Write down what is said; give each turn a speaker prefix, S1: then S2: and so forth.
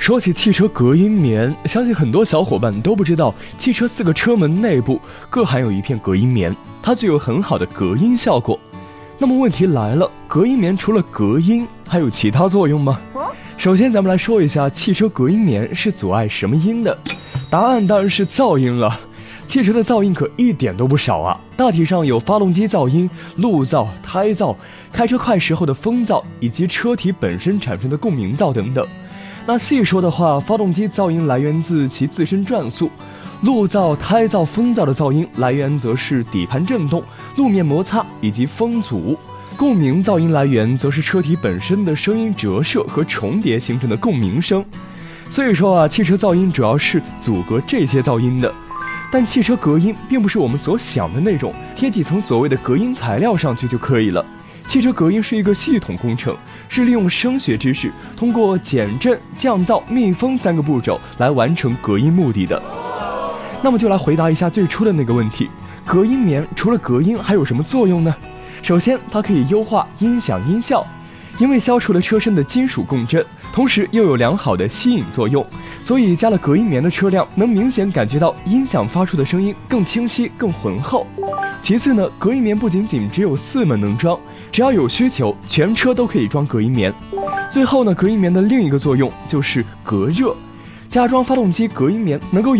S1: 说起汽车隔音棉，相信很多小伙伴都不知道，汽车4个车门内部各含有一片隔音棉，它具有很好的隔音效果。那么问题来了，隔音棉除了隔音，还有其他作用吗？首先咱们来说一下汽车隔音棉是阻碍什么音的，答案当然是噪音了。汽车的噪音可一点都不少啊，大体上有发动机噪音、路噪、胎噪、开车快时候的风噪，以及车体本身产生的共鸣噪等等。那细说的话，发动机噪音来源自其自身转速，路噪、胎噪、风噪的噪音来源则是底盘震动、路面摩擦以及风阻。共鸣噪音来源则是车体本身的声音折射和重叠形成的共鸣声。所以说啊，汽车噪音主要是阻隔这些噪音的。但汽车隔音并不是我们所想的那种贴几层所谓的隔音材料上去就可以了。汽车隔音是一个系统工程，是利用声学知识，通过减震、降噪、密封3个步骤来完成隔音目的的。那么就来回答一下最初的那个问题，隔音棉除了隔音还有什么作用呢？首先，它可以优化音响音效，因为消除了车身的金属共振，同时又有良好的吸引作用，所以加了隔音棉的车辆能明显感觉到音响发出的声音更清晰、更浑厚。其次呢，隔音棉不仅仅只有4门能装，只要有需求，全车都可以装隔音棉。最后呢，隔音棉的另一个作用就是隔热，加装发动机隔音棉能够